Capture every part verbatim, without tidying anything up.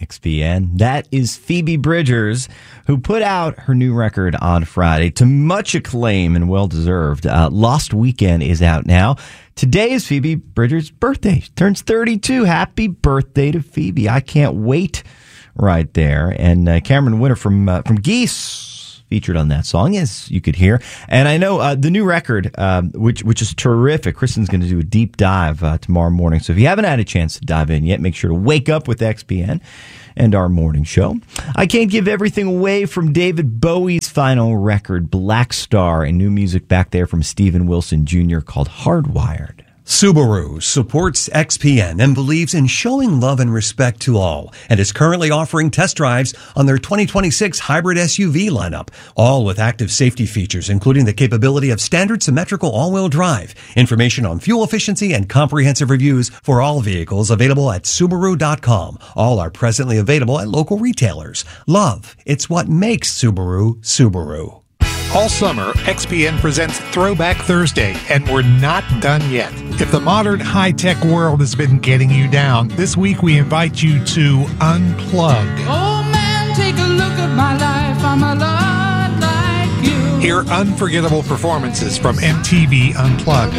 X P N. That is Phoebe Bridgers, who put out her new record on Friday to much acclaim and well-deserved. Uh, Lost Weekend is out now. Today is Phoebe Bridgers' birthday. She turns thirty-two. Happy birthday to Phoebe. I can't wait right there. And uh, Cameron Winter from uh, from Geese featured on that song, as you could hear. And I know uh, the new record, uh, which which is terrific. Kristen's going to do a deep dive uh, tomorrow morning. So if you haven't had a chance to dive in yet, make sure to wake up with X P N and our morning show. I can't give everything away from David Bowie's final record, Black Star, and new music back there from Steven Wilson Junior called Hardwired. Subaru supports X P N and believes in showing love and respect to all, and is currently offering test drives on their twenty twenty-six hybrid S U V lineup, all with active safety features, including the capability of standard symmetrical all-wheel drive. Information on fuel efficiency and comprehensive reviews for all vehicles available at Subaru dot com. All are presently available at local retailers. Love, it's what makes Subaru, Subaru. All summer, X P N presents Throwback Thursday, and we're not done yet. If the modern high-tech world has been getting you down, this week we invite you to unplug. Oh man, take a look at my life, I'm a lot like you. Hear unforgettable performances from M T V Unplugged,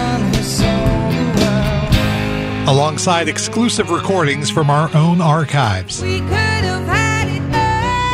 alongside exclusive recordings from our own archives. We could have had it all.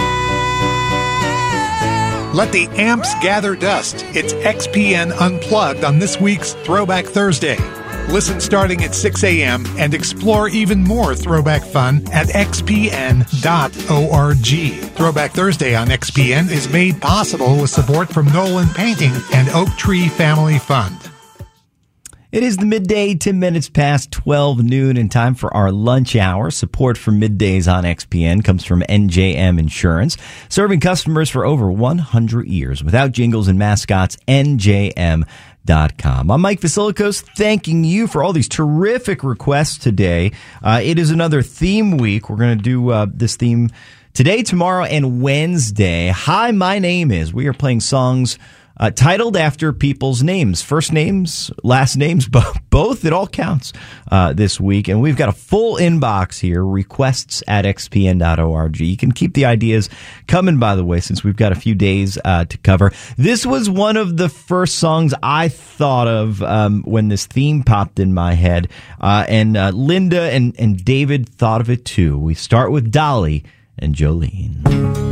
Let the amps gather dust. It's X P N Unplugged on this week's Throwback Thursday. Listen starting at six a.m. and explore even more throwback fun at x p n dot org. Throwback Thursday on X P N is made possible with support from Nolan Painting and Oak Tree Family Fund. It is the midday, ten minutes past twelve noon, and time for our lunch hour. Support for Middays on X P N comes from N J M Insurance, serving customers for over one hundred years. Without jingles and mascots, N J M dot com. I'm Mike Vasilikos, thanking you for all these terrific requests today. Uh, it is another theme week. We're going to do uh, this theme today, tomorrow, and Wednesday. Hi, my name is. We are playing songs Uh, titled after people's names, first names, last names, bo- both. It all counts uh, this week. And we've got a full inbox here, requests at x p n dot org. You can keep the ideas coming, by the way, since we've got a few days uh, to cover. This was one of the first songs I thought of um, when this theme popped in my head. Uh, and uh, Linda and, and David thought of it too. We start with Dolly and Jolene.